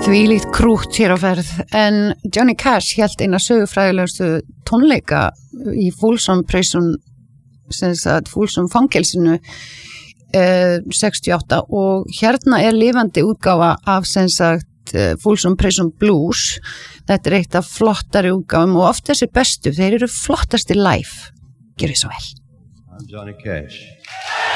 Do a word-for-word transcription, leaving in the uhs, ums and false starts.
Þvílíkt krútt hér á ferð, en Johnny Cash hélt eina sögufræðilegustu tónleika í Folsom Prison, sem sagt Folsom fangelsinu eh, sextíu og átta, og hérna er lifandi útgáfa af sem sagt eh, Folsom Prison Blues. Þetta er eitt af flottari útgáfum og oft þessi bestu, þeir eru flottasti live. Gjörið svo vel. I'm Johnny Cash.